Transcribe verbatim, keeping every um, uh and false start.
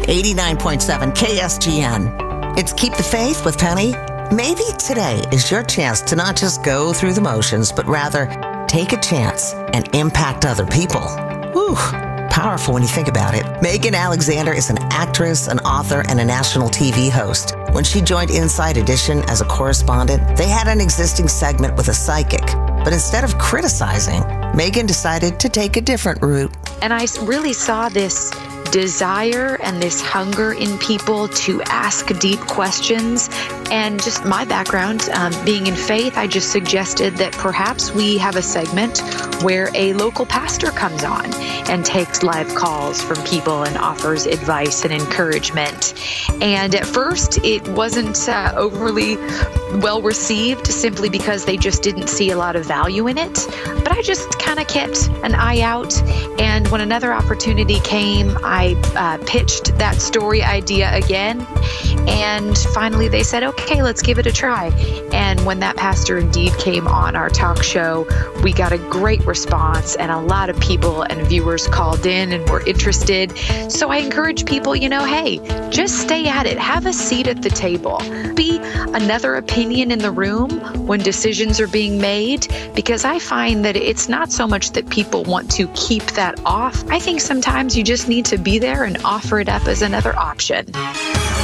eighty-nine point seven K S G N. It's Keep the Faith with Penny. Maybe today is your chance to not just go through the motions, but rather take a chance and impact other people. Whew, powerful when you think about it. Megan Alexander is an actress, an author, and a national T V host. When she joined Inside Edition as a correspondent, they had an existing segment with a psychic. But instead of criticizing, Megan decided to take a different route. And I really saw this desire and this hunger in people to ask deep questions. And just my background, um, being in faith, I just suggested that perhaps we have a segment where a local pastor comes on and takes live calls from people and offers advice and encouragement. And at first, it wasn't uh, overly well received simply because they just didn't see a lot of value in it. But I just kind of kept an eye out. And when another opportunity came, I uh, pitched that story idea again. And finally, they said, okay, let's give it a try. And when that pastor indeed came on our talk show, we got a great response, and a lot of people and viewers called in and were interested. So I encourage people, you know, hey, just stay at it. Have a seat at the table. Be another opinion in the room when decisions are being made, because I find that it's not so much that people want to keep that off. I think sometimes you just need to be there and offer it up as another option.